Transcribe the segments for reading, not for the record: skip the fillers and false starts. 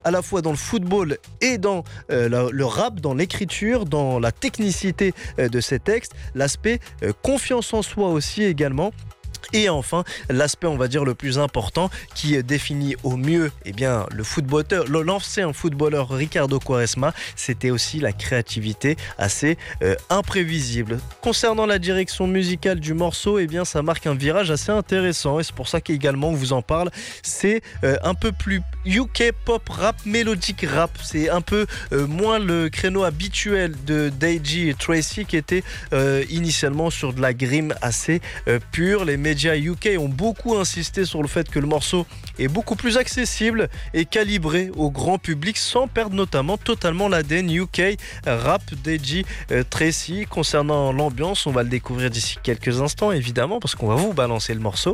à la fois dans le football et dans le rap, dans l'écriture, dans la technicité de ces textes, l'aspect confiance en soi aussi également. Et enfin, l'aspect, on va dire, le plus important qui définit au mieux l'ancien footballeur Ricardo Quaresma, c'était aussi la créativité assez imprévisible. Concernant la direction musicale du morceau, ça marque un virage assez intéressant et c'est pour ça qu'également on vous en parle. C'est un peu plus UK pop rap, mélodique rap. C'est un peu moins le créneau habituel de Deji et Tracy qui était initialement sur de la grime assez pure. Les médias UK ont beaucoup insisté sur le fait que le morceau est beaucoup plus accessible et calibré au grand public sans perdre notamment totalement l'ADN UK rap Deji Tracy. Concernant l'ambiance, on va le découvrir d'ici quelques instants évidemment parce qu'on va vous balancer le morceau.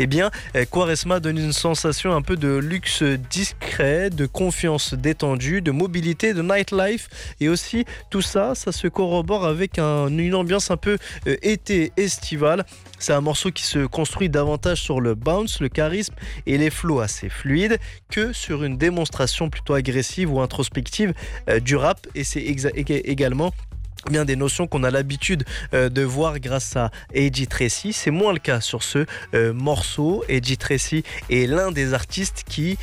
Quaresma donne une sensation un peu de luxe discret, de confiance détendue, de mobilité, de nightlife et aussi tout ça se corrobore avec une ambiance un peu été estivale. C'est un morceau qui se construit davantage sur le bounce, le charisme et les flows assez fluides que sur une démonstration plutôt agressive ou introspective du rap. Et c'est également bien des notions qu'on a l'habitude de voir grâce à A.J. Tracy. C'est moins le cas sur ce morceau. A.J. Tracy est l'un des artistes qui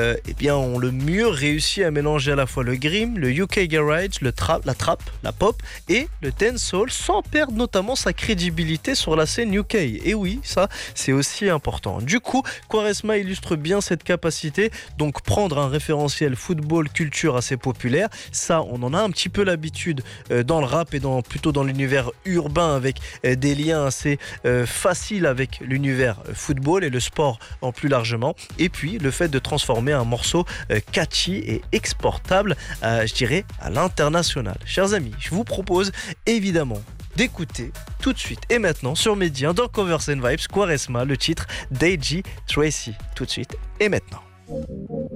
ont le mieux réussi à mélanger à la fois le grime, le UK garage, la trap, la pop et le dancehall sans perdre notamment sa crédibilité sur la scène UK. Et oui, ça c'est aussi important. Du coup, Quaresma illustre bien cette capacité, donc prendre un référentiel football culture assez populaire, ça on en a un petit peu l'habitude dans le rap et plutôt dans l'univers urbain avec des liens assez faciles avec l'univers football et le sport en plus largement. Et puis le fait de transformer un morceau catchy et exportable, je dirais, à l'international. Chers amis, je vous propose évidemment d'écouter tout de suite et maintenant sur Média dans Covers and Vibes Quaresma, le titre d'A.J. Tracy. Tout de suite et maintenant.